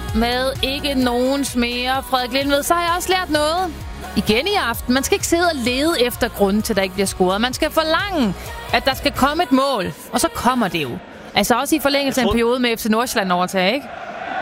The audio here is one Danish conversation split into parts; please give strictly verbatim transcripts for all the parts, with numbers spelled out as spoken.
med ikke nogens mere. Frederik Lindved, så har jeg også lært noget igen i aften. Man skal ikke sidde og lede efter grunden til, at der ikke bliver scoret. Man skal forlange, at der skal komme et mål. Og så kommer det jo. Altså også i forlængelse af en periode med F C Nordsjælland overtag, ikke?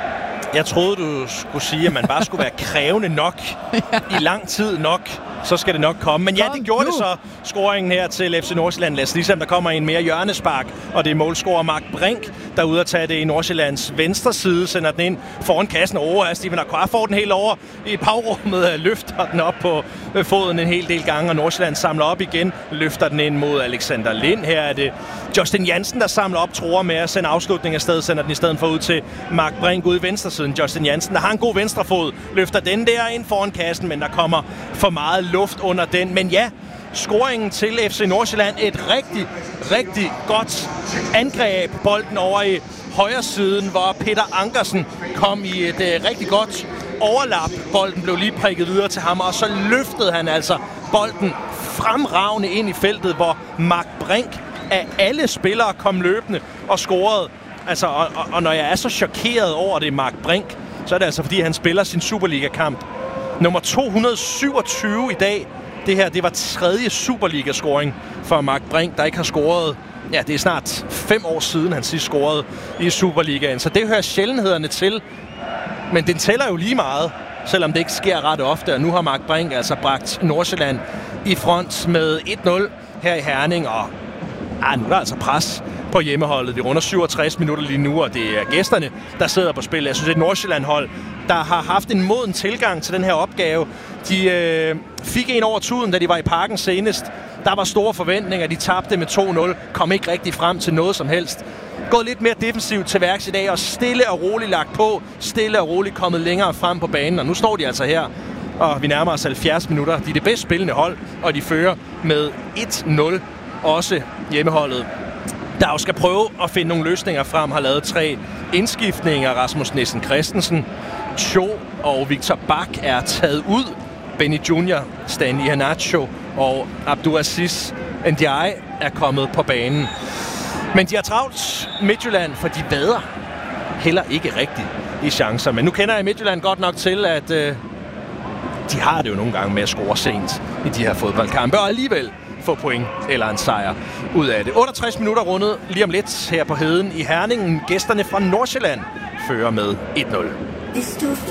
Jeg troede, du skulle sige, at man bare skulle være krævende nok i lang tid nok. Så skal det nok komme. Men ja, det gjorde det så. Scoringen her til F C Nordsjælland. Lad os ligesom, der kommer en mere hjørnespark, og det er målscorer Mark Brink, der er ude at tage det i Nordsjællands venstre side, sender den ind foran kassen. Åh, Steven Aqua får den helt over i pavrummet, løfter den op på foden en hel del gange, og Nordsjælland samler op igen, løfter den ind mod Alexander Lind. Her er det Justin Jansen, der samler op, tror med at sende afslutning afsted, sender den i stedet for ud til Mark Brink ude i venstre siden. Justin Jansen, der har en god venstrefod, løfter den der ind foran kassen, men der kommer for meget luft under den. Men ja, scoringen til F C Nordsjælland. Et rigtig, rigtig godt angreb. Bolden over i højre siden, hvor Peter Ankersen kom i et uh, rigtig godt overlap. Bolden blev lige prikket videre til ham, og så løftede han altså bolden fremragende ind i feltet, hvor Mark Brink af alle spillere kom løbende og scorede. Altså, og, og, og når jeg er så chokeret over det, Mark Brink, så er det altså, fordi han spiller sin Superliga-kamp. Nummer to hundrede syvogtyve i dag. Det her, det var tredje Superliga-scoring for Mark Brink, der ikke har scoret. Ja, det er snart fem år siden, han sidst scorede i Superligaen. Så det hører sjældenhederne til. Men den tæller jo lige meget, selvom det ikke sker ret ofte. Og nu har Mark Brink altså bragt Nordsjælland i front med et nul her i Herning. Og ah, nu er der altså pres på hjemmeholdet. Det runder syvogtres minutter lige nu, og det er gæsterne, der sidder på spil. Jeg synes, det er et Nordsjælland-hold, der har haft en moden tilgang til den her opgave. De øh, fik en over tuden, da de var i Parken senest. Der var store forventninger. De tabte med to nul. Kom ikke rigtig frem til noget som helst. Gået lidt mere defensivt til værks i dag, og stille og roligt lagt på. Stille og roligt kommet længere frem på banen. Og nu står de altså her, og vi nærmer os halvfjerds minutter. De er det bedst spillende hold, og de fører med et nul. Også hjemmeholdet, der jo skal prøve at finde nogle løsninger frem, har lavet tre indskiftninger. Rasmus Nielsen Christensen, Cho og Victor Bak er taget ud. Benny junior, Stanley Hanacho og Abdulaziz Ndiaye er kommet på banen. Men de har travlt Midtjylland, for de vader heller ikke rigtigt i chancer. Men nu kender jeg Midtjylland godt nok til, at øh, de har det jo nogle gange med at score sent i de her fodboldkampe, og alligevel få point eller en sejr ud af det. otteogtres minutter rundet lige om lidt her på Heden i Herningen. Gæsterne fra Nordsjælland fører med et nul.